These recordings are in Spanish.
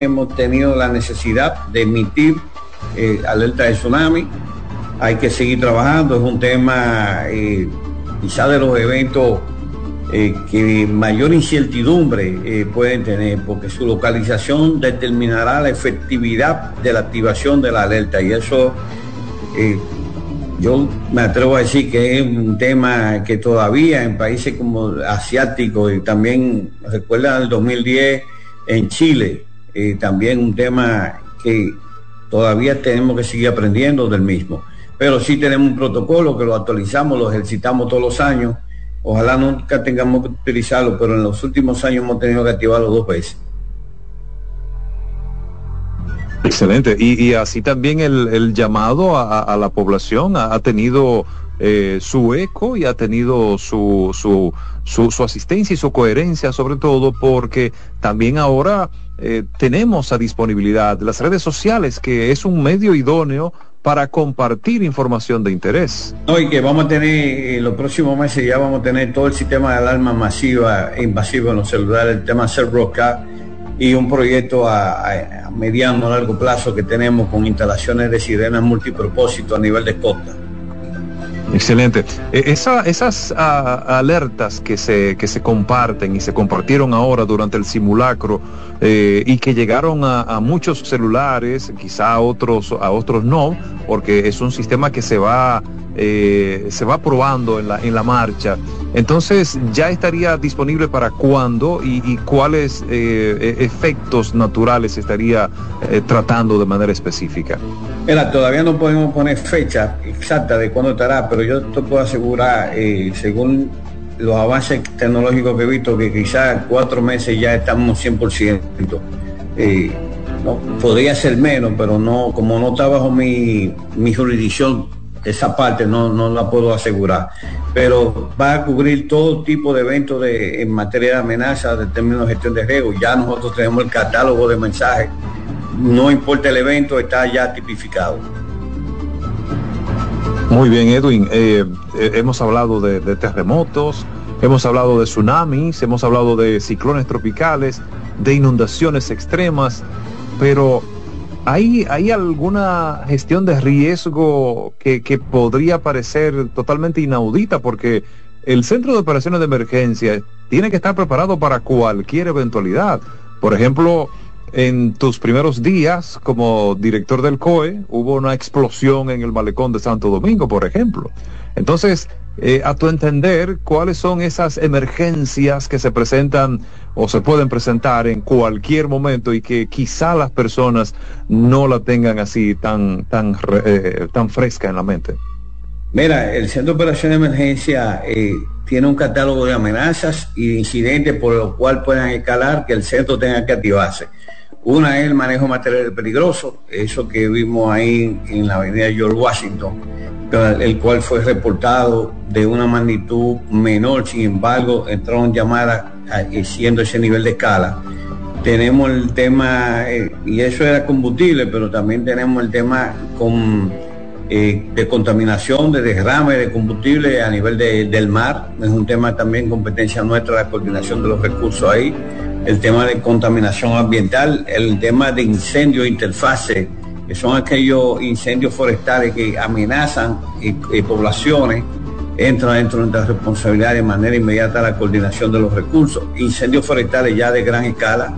hemos tenido la necesidad de emitir alerta de tsunami. Hay que seguir trabajando, es un tema quizá de los eventos que mayor incertidumbre pueden tener, porque su localización determinará la efectividad de la activación de la alerta, y eso yo me atrevo a decir que es un tema que todavía en países como asiáticos, y también recuerdan el 2010 en Chile, también un tema que todavía tenemos que seguir aprendiendo del mismo. Pero sí tenemos un protocolo que lo actualizamos, lo ejercitamos todos los años. Ojalá nunca tengamos que utilizarlo, pero en los últimos años hemos tenido que activarlo 2 veces. Excelente. Y así también el llamado a la población ha tenido su eco y ha tenido su asistencia y su coherencia, sobre todo porque también ahora tenemos a disponibilidad las redes sociales, que es un medio idóneo para compartir información de interés. No, y que vamos a tener, en los próximos meses ya vamos a tener todo el sistema de alarma masiva e invasiva en los celulares, el tema Cell Broadcast, y un proyecto a mediano, a largo plazo que tenemos con instalaciones de sirenas multipropósito a nivel de costa. Excelente. Esas alertas que se comparten y se compartieron ahora durante el simulacro y que llegaron a muchos celulares, quizá a otros no, porque es un sistema que se va probando en la marcha. Entonces, ¿ya estaría disponible para cuándo y cuáles efectos naturales estaría tratando de manera específica? Mira, todavía no podemos poner fecha exacta de cuándo estará, pero yo te puedo asegurar, según los avances tecnológicos que he visto, que quizás 4 meses ya estamos 100%. No, podría ser menos, pero no, como no está bajo mi jurisdicción, esa parte no la puedo asegurar. Pero va a cubrir todo tipo de eventos en materia de amenazas, de términos de gestión de riesgo. Ya nosotros tenemos el catálogo de mensajes. No importa el evento, está ya tipificado. Muy bien, Edwin. Hemos hablado de terremotos, hemos hablado de tsunamis, hemos hablado de ciclones tropicales, de inundaciones extremas, pero ¿hay alguna gestión de riesgo que podría parecer totalmente inaudita? Porque el Centro de Operaciones de Emergencia tiene que estar preparado para cualquier eventualidad. Por ejemplo, en tus primeros días como director del COE hubo una explosión en el malecón de Santo Domingo, por ejemplo. Entonces, a tu entender, ¿cuáles son esas emergencias que se presentan o se pueden presentar en cualquier momento y que quizá las personas no la tengan así tan fresca en la mente? Mira, el Centro de Operaciones de Emergencia tiene un catálogo de amenazas y de incidentes por los cuales puedan escalar que el centro tenga que activarse. Una es el manejo de material peligroso, eso que vimos ahí en la avenida George Washington, el cual fue reportado de una magnitud menor, sin embargo, entraron llamadas siendo ese nivel de escala. Tenemos el tema, y eso era combustible, pero también tenemos el tema de contaminación, de derrame de combustible a nivel del mar. Es un tema también competencia nuestra, la coordinación de los recursos ahí. El tema de contaminación ambiental, el tema de incendios de interfase, que son aquellos incendios forestales que amenazan poblaciones, entra dentro de nuestra responsabilidad de manera inmediata la coordinación de los recursos. Incendios forestales ya de gran escala,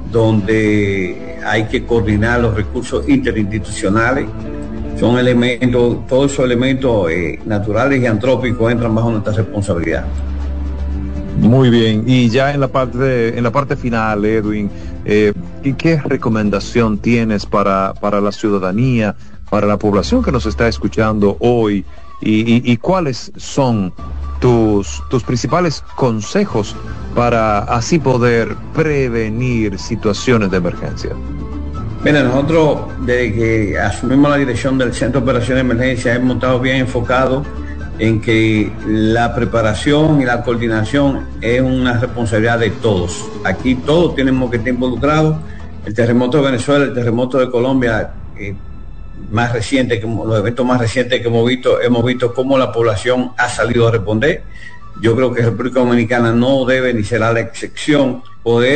donde hay que coordinar los recursos interinstitucionales. Son elementos, todos esos elementos naturales y antrópicos entran bajo nuestra responsabilidad. Muy bien, y ya en la parte final, Edwin, ¿qué recomendación tienes para la ciudadanía, para la población que nos está escuchando hoy, y cuáles son tus principales consejos para así poder prevenir situaciones de emergencia? Mira, nosotros desde que asumimos la dirección del Centro de Operaciones de Emergencia hemos estado bien enfocados en que la preparación y la coordinación es una responsabilidad de todos. Aquí todos tenemos que estar involucrados. El terremoto de Venezuela, el terremoto de Colombia, más reciente, los eventos más recientes que hemos visto cómo la población ha salido a responder. Yo creo que República Dominicana no debe ni será la excepción poder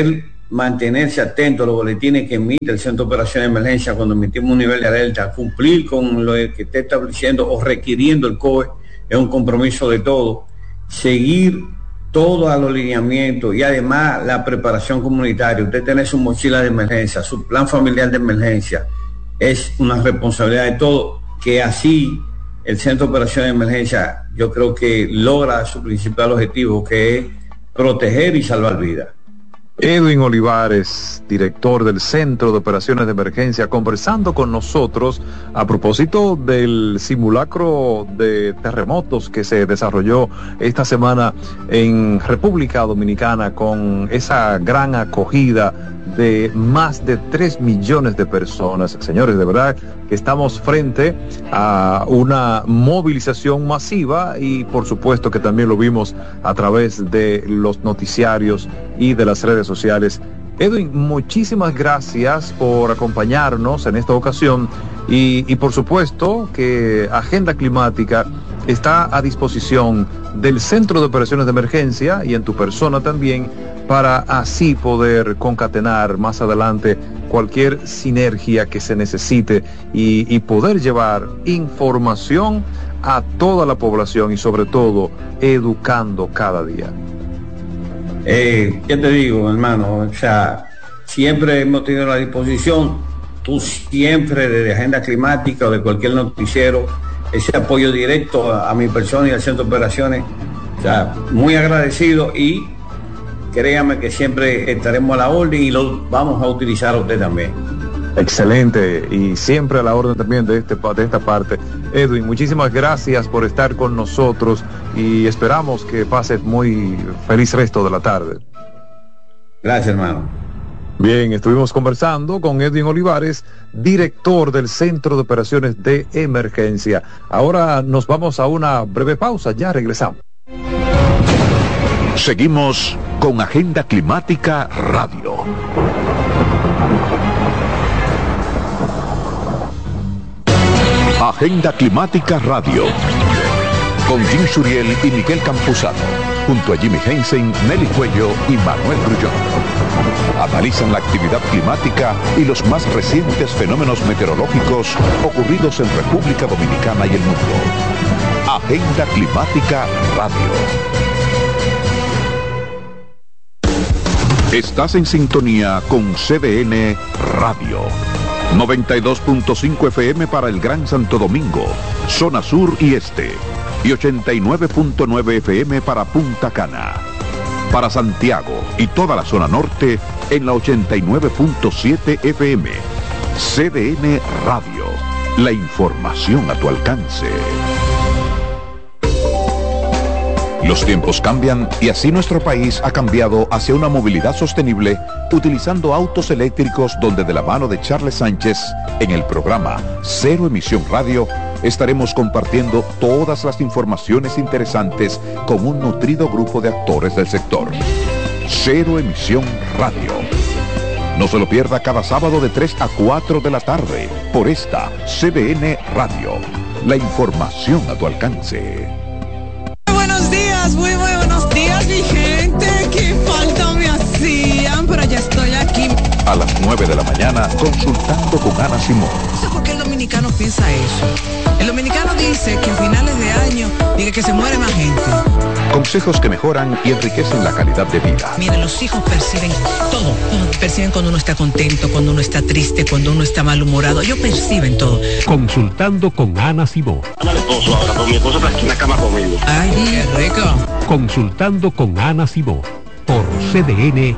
mantenerse atento a los boletines que emite el Centro de Operaciones de Emergencia cuando emitimos un nivel de alerta, cumplir con lo que esté estableciendo o requiriendo el COE, es un compromiso de todos, seguir todos los lineamientos y además la preparación comunitaria. Usted tiene su mochila de emergencia, su plan familiar de emergencia, es una responsabilidad de todos, que así el Centro de Operaciones de Emergencia yo creo que logra su principal objetivo, que es proteger y salvar vidas. Edwin Olivares, director del Centro de Operaciones de Emergencia, conversando con nosotros a propósito del simulacro de terremotos que se desarrolló esta semana en República Dominicana, con esa gran acogida de más de 3 millones de personas. Señores, de verdad que estamos frente a una movilización masiva, y por supuesto que también lo vimos a través de los noticiarios y de las redes sociales. Edwin, muchísimas gracias por acompañarnos en esta ocasión, y por supuesto que Agenda Climática está a disposición del Centro de Operaciones de Emergencia y en tu persona también, para así poder concatenar más adelante cualquier sinergia que se necesite y poder llevar información a toda la población y sobre todo educando cada día. ¿Qué te digo, hermano? O sea, siempre hemos tenido a la disposición, tú siempre desde Agenda Climática o de cualquier noticiero, ese apoyo directo a mi persona y al Centro de Operaciones. O sea, muy agradecido, y créame que siempre estaremos a la orden y lo vamos a utilizar a usted también. Excelente, y siempre a la orden también de esta parte. Edwin, muchísimas gracias por estar con nosotros y esperamos que pases muy feliz resto de la tarde. Gracias, hermano. Bien, estuvimos conversando con Edwin Olivares, director del Centro de Operaciones de Emergencia. Ahora nos vamos a una breve pausa, ya regresamos. Seguimos con Agenda Climática Radio. Agenda Climática Radio. Con Jim Suriel y Miguel Campuzano. Junto a Jimmy Hensen, Nelly Cuello y Manuel Grullón. Analizan la actividad climática y los más recientes fenómenos meteorológicos ocurridos en República Dominicana y el mundo. Agenda Climática Radio. Estás en sintonía con CDN Radio. 92.5 FM para el Gran Santo Domingo, zona sur y este. Y 89.9 FM para Punta Cana. Para Santiago y toda la zona norte en la 89.7 FM. CDN Radio. La información a tu alcance. Los tiempos cambian y así nuestro país ha cambiado hacia una movilidad sostenible utilizando autos eléctricos, donde de la mano de Charles Sánchez en el programa Cero Emisión Radio estaremos compartiendo todas las informaciones interesantes con un nutrido grupo de actores del sector. Cero Emisión Radio. No se lo pierda cada sábado de 3 a 4 de la tarde por esta CDN Radio. La información a tu alcance. Muy buenos días, mi gente. Qué falta me hacían, pero ya estoy aquí. A las 9 de la mañana, consultando con Ana Simón. No sé por qué el dominicano piensa eso. El dominicano dice que a finales de año dice que se muere más gente. Consejos que mejoran y enriquecen la calidad de vida. Miren, los hijos perciben todo. Perciben cuando uno está contento, cuando uno está triste, cuando uno está malhumorado. Ellos perciben todo. Consultando con Ana Simón. Ana, esposo ahora, con mi esposo está aquí en la cama conmigo. Ay, qué rico. Consultando con Ana Simón por CDN.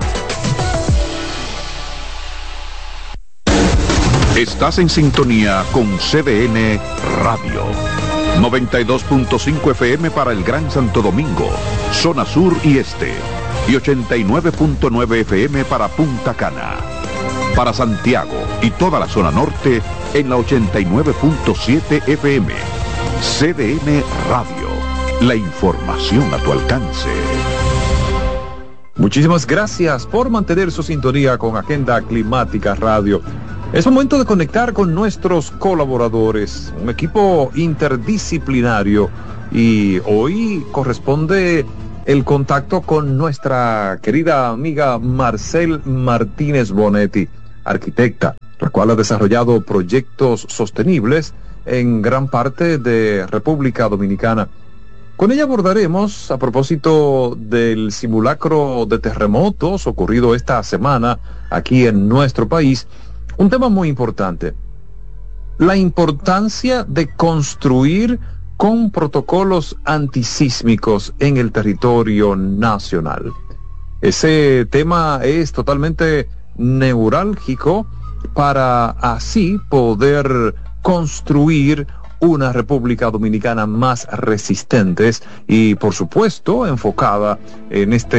Estás en sintonía con CDN Radio. 92.5 FM para el Gran Santo Domingo, zona sur y este. Y 89.9 FM para Punta Cana. Para Santiago y toda la zona norte en la 89.7 FM. CDN Radio. La información a tu alcance. Muchísimas gracias por mantener su sintonía con Agenda Climática Radio. Es momento de conectar con nuestros colaboradores, un equipo interdisciplinario, y hoy corresponde el contacto con nuestra querida amiga Marcel Martínez Bonetti, arquitecta, la cual ha desarrollado proyectos sostenibles en gran parte de República Dominicana. Con ella abordaremos, a propósito del simulacro de terremotos ocurrido esta semana aquí en nuestro país, un tema muy importante: la importancia de construir con protocolos antisísmicos en el territorio nacional. Ese tema es totalmente neurálgico para así poder construir una República Dominicana más resistentes y, por supuesto, enfocada en esta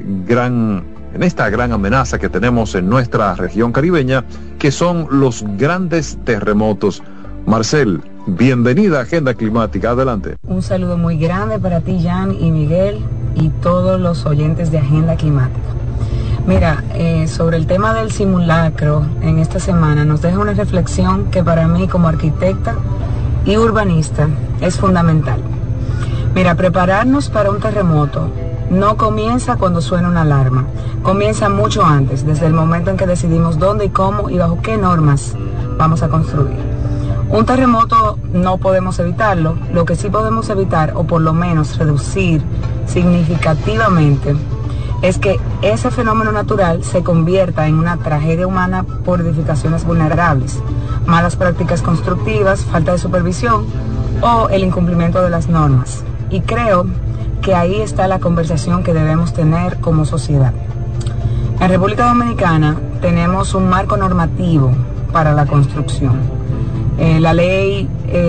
gran amenaza que tenemos en nuestra región caribeña, que son los grandes terremotos. Marcel, bienvenida a Agenda Climática, adelante. Un saludo muy grande para ti, Jan y Miguel, y todos los oyentes de Agenda Climática. Mira, sobre el tema del simulacro en esta semana nos deja una reflexión que para mí como arquitecta y urbanista es fundamental. Mira, prepararnos para un terremoto no comienza cuando suena una alarma, comienza mucho antes, desde el momento en que decidimos dónde y cómo y bajo qué normas vamos a construir. Un terremoto no podemos evitarlo, lo que sí podemos evitar, o por lo menos reducir significativamente, es que ese fenómeno natural se convierta en una tragedia humana por edificaciones vulnerables, malas prácticas constructivas, falta de supervisión o el incumplimiento de las normas. Y creo que ahí está la conversación que debemos tener como sociedad. En República Dominicana tenemos un marco normativo para la construcción. La ley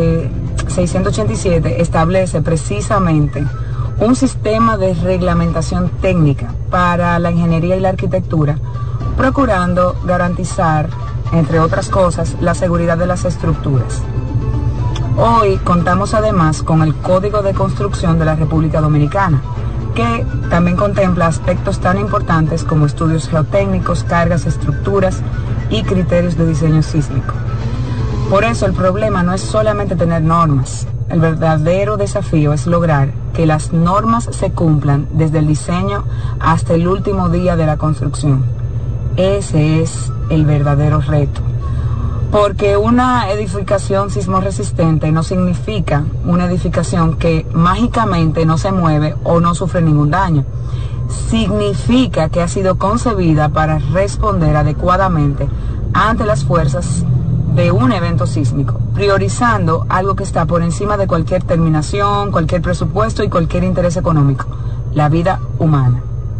687 establece precisamente un sistema de reglamentación técnica para la ingeniería y la arquitectura, procurando garantizar, entre otras cosas, la seguridad de las estructuras. Hoy contamos además con el Código de Construcción de la República Dominicana, que también contempla aspectos tan importantes como estudios geotécnicos, cargas, estructuras y criterios de diseño sísmico. Por eso el problema no es solamente tener normas. El verdadero desafío es lograr que las normas se cumplan desde el diseño hasta el último día de la construcción. Ese es el verdadero reto. Porque una edificación sismorresistente no significa una edificación que mágicamente no se mueve o no sufre ningún daño. Significa que ha sido concebida para responder adecuadamente ante las fuerzas de un evento sísmico, priorizando algo que está por encima de cualquier terminación, cualquier presupuesto y cualquier interés económico: la vida humana.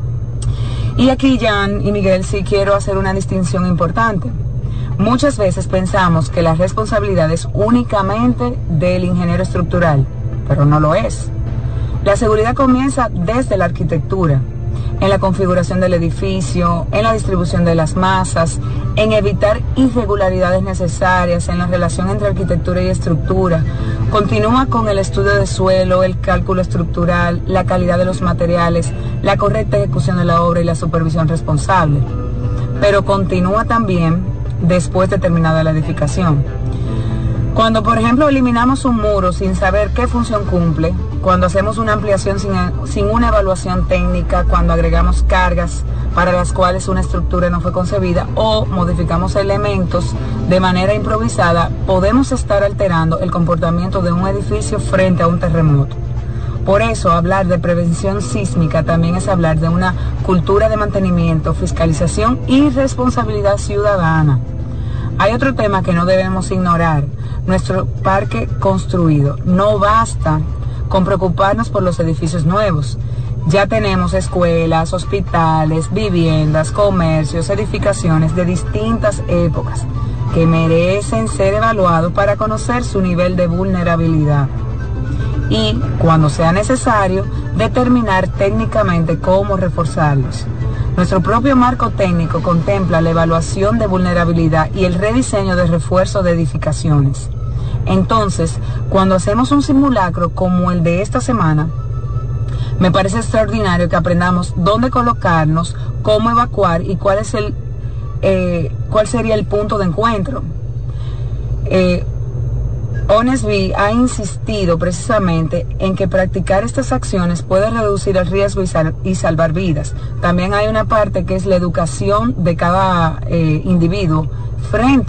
Y aquí, Jan y Miguel, sí quiero hacer una distinción importante. Muchas veces pensamos que la responsabilidad es únicamente del ingeniero estructural, pero no lo es. La seguridad comienza desde la arquitectura, en la configuración del edificio, en la distribución de las masas, en evitar irregularidades necesarias en la relación entre arquitectura y estructura. Continúa con el estudio de suelo, el cálculo estructural, la calidad de los materiales, la correcta ejecución de la obra y la supervisión responsable. Pero continúa también después de terminada la edificación. Cuando, por ejemplo, eliminamos un muro sin saber qué función cumple, cuando hacemos una ampliación sin una evaluación técnica, cuando agregamos cargas para las cuales una estructura no fue concebida o modificamos elementos de manera improvisada, podemos estar alterando el comportamiento de un edificio frente a un terremoto. Por eso, hablar de prevención sísmica también es hablar de una cultura de mantenimiento, fiscalización y responsabilidad ciudadana. Hay otro tema que no debemos ignorar: nuestro parque construido. No basta con preocuparnos por los edificios nuevos. Ya tenemos escuelas, hospitales, viviendas, comercios, edificaciones de distintas épocas que merecen ser evaluados para conocer su nivel de vulnerabilidad y, cuando sea necesario, determinar técnicamente cómo reforzarlos. Nuestro propio marco técnico contempla la evaluación de vulnerabilidad y el rediseño de refuerzo de edificaciones. Entonces, cuando hacemos un simulacro como el de esta semana, me parece extraordinario que aprendamos dónde colocarnos, cómo evacuar y cuál sería el punto de encuentro. ONESB ha insistido precisamente en que practicar estas acciones puede reducir el riesgo y salvar vidas. También hay una parte que es la educación de cada individuo frente